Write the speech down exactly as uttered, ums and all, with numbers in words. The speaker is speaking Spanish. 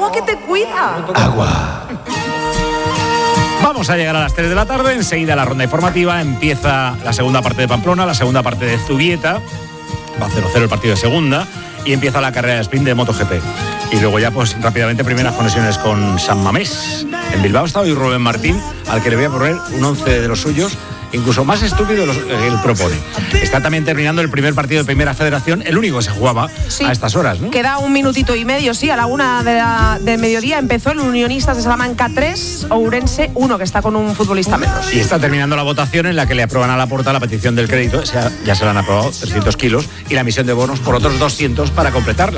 agua que te cuida. Agua. Vamos a llegar a las tres de la tarde, enseguida la ronda informativa, empieza la segunda parte de Pamplona, la segunda parte de Zubieta, va cero cero el partido de segunda y empieza la carrera de sprint de MotoGP. Y luego ya pues rápidamente primeras conexiones con San Mamés. En Bilbao está hoy Rubén Martín, al que le voy a poner un once de los suyos, incluso más estúpido de los que él propone. Está también terminando el primer partido de Primera Federación, el único que se jugaba sí. a estas horas, ¿no? Queda un minutito y medio, sí, a la una de la, del mediodía empezó el Unionistas de Salamanca tres, Ourense uno, que está con un futbolista menos. Y está terminando la votación en la que le aprueban a Laporta la petición del crédito, o sea, ya se le han aprobado trescientos kilos y la emisión de bonos por otros doscientos para completarla.